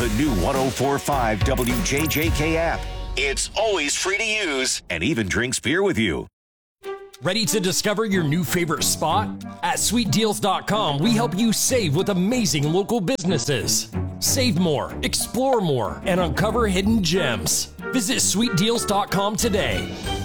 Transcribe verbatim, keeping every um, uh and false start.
the new one oh four point five W J J K app. It's always free to use and even drinks beer with you. Ready to discover your new favorite spot? At sweet deals dot com, we help you save with amazing local businesses. Save more, explore more, and uncover hidden gems. Visit sweet deals dot com today.